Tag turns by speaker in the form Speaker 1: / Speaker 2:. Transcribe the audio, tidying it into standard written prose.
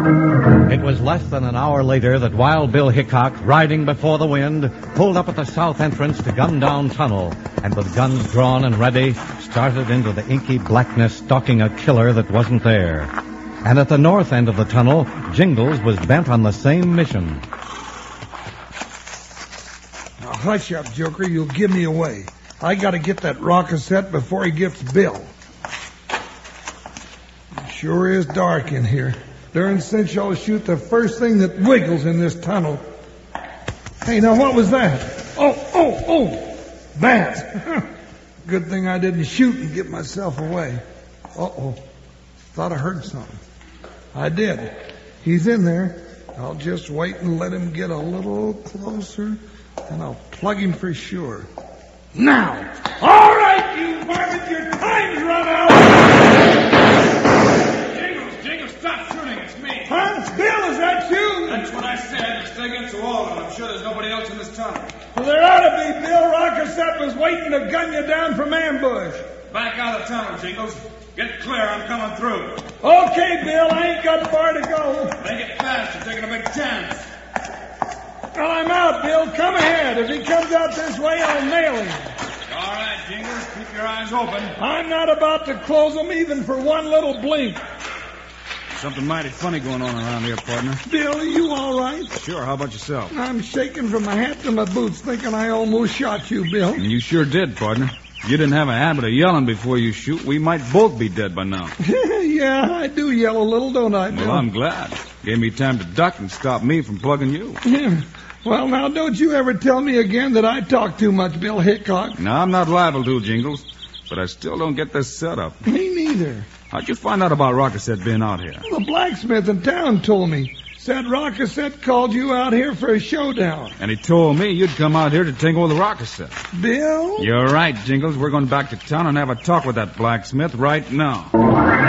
Speaker 1: It was less than an hour later that Wild Bill Hickok, riding before the wind, pulled up at the south entrance to Gundown Tunnel, and with guns drawn and ready, started into the inky blackness stalking a killer that wasn't there. And at the north end of the tunnel, Jingles was bent on the same mission.
Speaker 2: Now, hush up, Joker. You'll give me away. I gotta get that rocket before he gets Bill. It sure is dark in here. Darn cinch I'll shoot the first thing that wiggles in this tunnel. Hey, now what was that? Oh! Bats. Good thing I didn't shoot and get myself away. Uh-oh. Thought I heard something. I did. He's in there. I'll just wait and let him get a little closer, and I'll plug him for sure. Now! All right, you varmint, your time's run out!
Speaker 3: Jingles, stop shooting. It's me.
Speaker 2: Huh? Bill, is that you?
Speaker 3: That's what I said. You're still against the wall, and I'm sure there's nobody else in this tunnel.
Speaker 2: Well, there ought to be. Bill Rockasett was waiting to gun you down from ambush.
Speaker 3: Back out of the tunnel, Jingles. Get clear, I'm coming through.
Speaker 2: Okay, Bill, I ain't got far to go.
Speaker 3: Make it fast, you're taking a big chance.
Speaker 2: Well, I'm out, Bill. Come ahead. If he comes out this way, I'll nail him.
Speaker 3: All right, Jingles, keep your eyes open.
Speaker 2: I'm not about to close them even for one little blink.
Speaker 3: Something mighty funny going on around here, partner.
Speaker 2: Bill, are you all right?
Speaker 3: Sure, how about yourself?
Speaker 2: I'm shaking from my hat to my boots thinking I almost shot you, Bill.
Speaker 3: And you sure did, partner. If you didn't have a habit of yelling before you shoot, we might both be dead by now.
Speaker 2: Yeah, I do yell a little, don't I, Bill?
Speaker 3: Well, I'm glad. Gave me time to duck and stop me from plugging you.
Speaker 2: Yeah. Well, now, don't you ever tell me again that I talk too much, Bill Hickok.
Speaker 3: No, I'm not liable to, Jingles. But I still don't get this setup.
Speaker 2: Me neither.
Speaker 3: How'd you find out about Rockasett being out here?
Speaker 2: The blacksmith in town told me. Said Rockasett called you out here for a showdown.
Speaker 3: And he told me you'd come out here to tingle with Rockasett.
Speaker 2: Bill?
Speaker 3: You're right, Jingles. We're going back to town and have a talk with that blacksmith right now.